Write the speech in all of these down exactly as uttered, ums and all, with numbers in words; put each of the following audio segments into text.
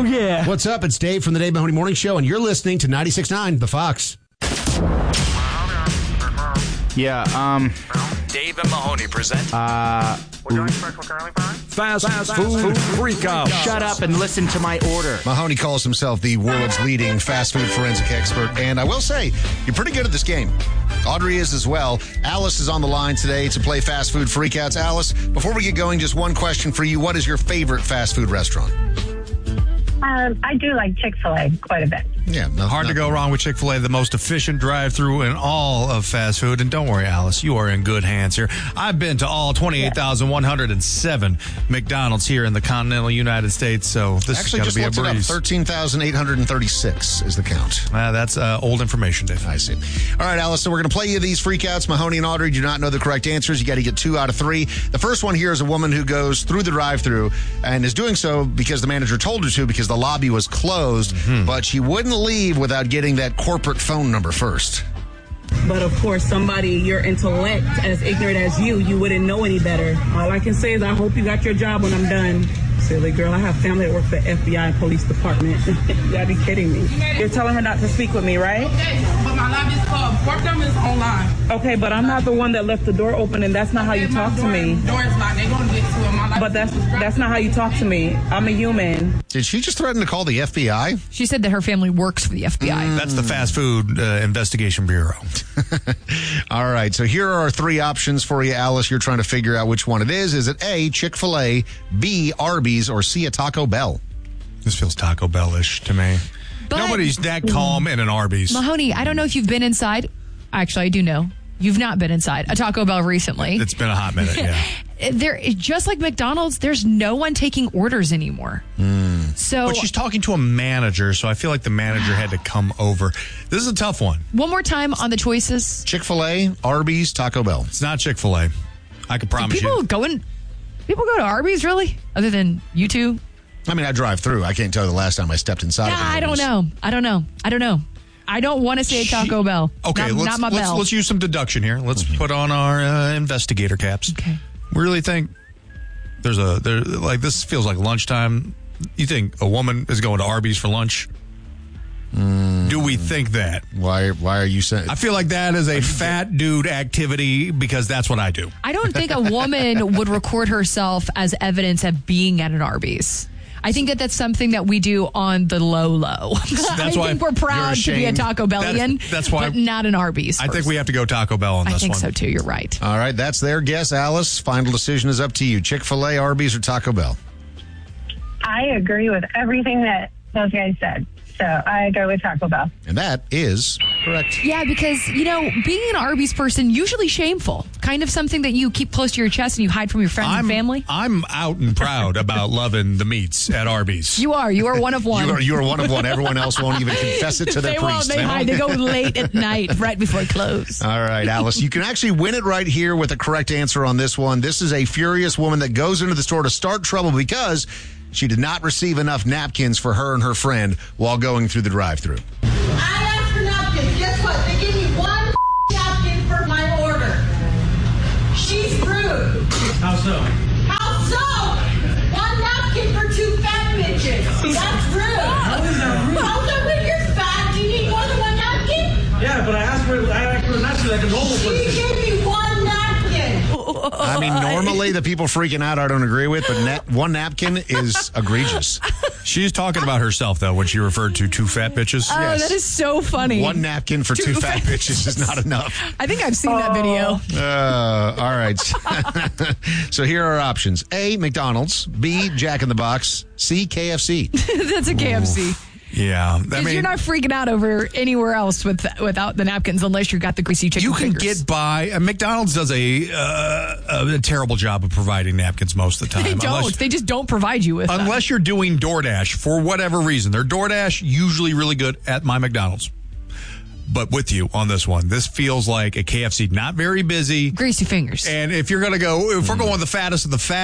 Oh, yeah. What's up? It's Dave from the Dave Mahoney Morning Show, and you're listening to ninety-six point nine The Fox. Yeah, um... Dave and Mahoney present... Uh... Fast, fast food freak out. Shut up and listen to my order. Mahoney calls himself the world's leading fast food forensic expert, and I will say, you're pretty good at this game. Audrey is as well. Alice is on the line today to play Fast Food Freakouts. Alice, before we get going, just one question for you. What is your favorite fast food restaurant? Um, I do like Chick-fil-A quite a bit. Yeah, no, Hard no. to go wrong with Chick-fil-A, the most efficient drive-thru in all of fast food. And don't worry, Alice, you are in good hands here. I've been to all twenty-eight thousand one hundred seven McDonald's here in the continental United States, so this Actually, is just going to be a looked it up. breeze. thirteen thousand eight hundred thirty-six is the count. Uh, that's uh, old information, Dave. I see. All right, Alice, so we're going to play you these freakouts. Mahoney and Audrey do not know the correct answers. You got to get two out of three. The first one here is a woman who goes through the drive-thru and is doing so because the manager told her to because the lobby was closed, mm-hmm. but she wouldn't leave without getting that corporate phone number first. But of course, somebody your intellect as ignorant as you, you wouldn't know any better. All I can say is I hope you got your job when I'm done. Silly girl, I have family that work for the F B I and police department. You gotta be kidding me. You're telling her not to speak with me, right? Okay, but my lobby is closed. Work them is online. Okay, but I'm not the one that left the door open, and that's not how you talk to me. Door is locked. They gonna get to it. My lobby But that's that's not how you talk to me. I'm a human. Did she just threaten to call the F B I? She said that her family works for the F B I. Mm. That's the Fast Food uh, Investigation Bureau. All right, so here are our three options for you, Alice. You're trying to figure out which one it is. Is it A, Chick-fil-A, B, Arby's, or C, a Taco Bell? This feels Taco Bell-ish to me. But- Nobody's that calm in an Arby's. Mahoney, I don't know if you've been inside. Actually, I do know. You've not been inside a Taco Bell recently. It's been a hot minute, yeah. There, just like McDonald's, there's no one taking orders anymore. Mm. So, But she's talking to a manager, so I feel like the manager had to come over. This is a tough one. one more time on the choices. Chick-fil-A, Arby's, Taco Bell. It's not Chick-fil-A. I can promise people you. go in, people go to Arby's, really? Other than you two? I mean, I drive through. I can't tell you the last time I stepped inside. Yeah, of an I don't Arby's. know. I don't know. I don't know. I don't want to say She- Taco Bell. Okay, not, let's, not my let's, bell. let's use some deduction here. Let's put on our uh, investigator caps. Okay. We really think there's a, there, like, this feels like lunchtime. You think a woman is going to Arby's for lunch? Mm. Do we think that? Why Why are you saying? I feel like that is a fat dude activity because that's what I do. I don't think a woman would record herself as evidence of being at an Arby's. I think that that's something that we do on the low low. That's I why think we're proud to be a ashamed. Taco Bellian, That's, that's why but not an Arby's. I think person. we have to go Taco Bell on I this think one. so too. You're right. All right, that's their guess, Alice. Final decision is up to you. Chick-fil-A, Arby's, or Taco Bell? I agree with everything that those guys said. So I go with Taco Bell. And that is correct. Yeah, because, you know, being an Arby's person, usually shameful. Kind of something that you keep close to your chest and you hide from your friends I'm, and family. I'm out and proud about loving the meats at Arby's. You are. You are one of one. You are, you are one of one. Everyone else won't even confess it to their they priest. won't. They hide. They go late at night, right before close. All right, Alice, you can actually win it right here with a correct answer on this one. This is a furious woman that goes into the store to start trouble because she did not receive enough napkins for her and her friend while going through the drive-thru. I asked for napkins. Guess what? They gave me one napkin for my order. She's rude. How so? How so? One napkin for two fat bitches. That's rude. How is that rude? How so when you're fat, do you need more than one napkin? Yeah, but I asked for I asked for a napkin like a normal She person. gave me one napkin. I mean, normally the people freaking out I don't agree with, but na- one napkin is egregious. She's talking about herself, though, when she referred to two fat bitches. Oh, Yes. that is so funny. One napkin for two, Two fat fat bitches is not enough. I think I've seen that video. Uh, all right. So here are options. A, McDonald's. B, Jack in the Box. C, K F C. That's a K F C. Yeah. I Because mean, you're not freaking out over anywhere else with without the napkins unless you got the greasy chicken you can fingers. get by. Uh, McDonald's does a, uh, a terrible job of providing napkins most of the time. They don't. Unless, They just don't provide you with them. unless you're doing DoorDash for whatever reason. Their DoorDash usually really good at my McDonald's. But with you on this one, this feels like a K F C, not very busy. Greasy fingers. And if you're going to go, if we're going the fattest of the fat,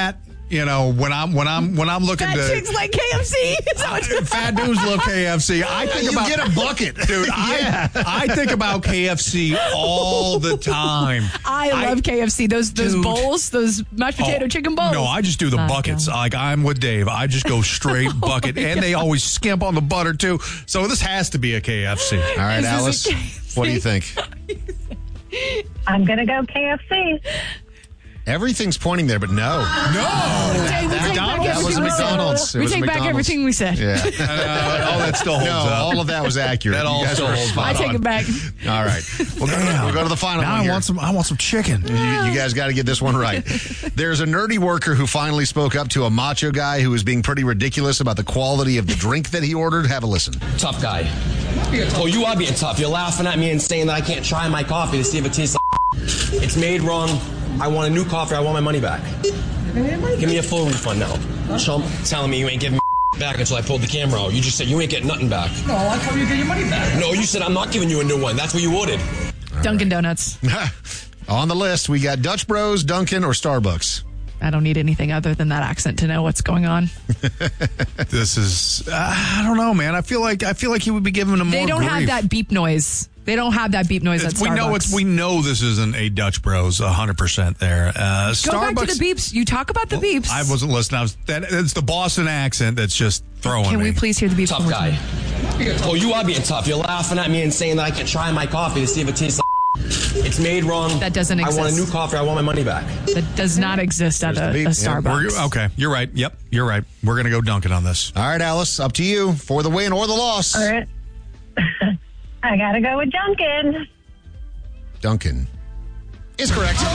You know, when I'm when I'm when I'm looking Fat to chicks like K F C. Is that what you're fat dudes love K F C. I think You about get a bucket. dude. Yeah. I I think about K F C all the time. I love K F C. Those those Dude. bowls, those mashed potato Oh, chicken bowls. No, I just do the My buckets. God. Like I'm with Dave. I just go straight bucket, my and they always skimp on the butter too. So this has to be a K F C. All right, This is a Alice, K F C. what do you think? I'm going to go K F C. Everything's pointing there, but no. No, Okay, we take back That was everything we said. McDonald's. It We was take back McDonald's. everything we said. Yeah. Uh, oh, that still holds No, up. all of that was accurate. That You all guys still were holds spot I take on. it back. All right. We'll go, to, we'll go to the final Now one I here. want some. I want some chicken. You, you guys got to get this one right. There's a nerdy worker who finally spoke up to a macho guy who was being pretty ridiculous about the quality of the drink that he ordered. Have a listen. Tough guy. Oh, you are being tough. You're laughing at me and saying that I can't try my coffee to see if it tastes like it's made wrong. I want a new coffee. I want my money back. Give me a full refund now. Chump telling me you ain't giving me back until I pulled the camera out. You just said you ain't getting nothing back. No, I thought you get your money back. No, you said I'm not giving you a new one. That's what you ordered. Dunkin' Donuts. On the list, we got Dutch Bros, Dunkin', or Starbucks. I don't need anything other than that accent to know what's going on. This is. Uh, I don't know, man. I feel like I feel like he would be giving him more. They don't grief. have that beep noise. They don't have that beep noise It's- at we Starbucks. know it's. We know this isn't a Dutch Bros. one hundred percent there. Uh, Go Starbucks. back to the beeps. You talk about the beeps. I wasn't listening. I was. That, it's the Boston accent that's just throwing Can me. we please hear the beeps? Tough one more guy. time? Oh, you are being tough. You're laughing at me and saying that I can try my coffee to see if it tastes like it's made wrong. That doesn't I want a exist. new coffee. I want my money back. That does not exist at a, the beep. a Yeah, Starbucks. We're- okay, you're right. Yep, you're right. We're gonna go Dunkin' on this. All right, Alice, up to you for the win or the loss. All right. I got to go with Dunkin'. Dunkin' is correct. I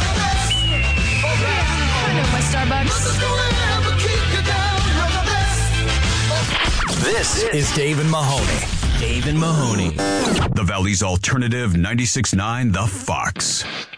know my Starbucks. This is Dave and Mahoney. Dave and Mahoney. The Valley's Alternative ninety-six point nine The Fox.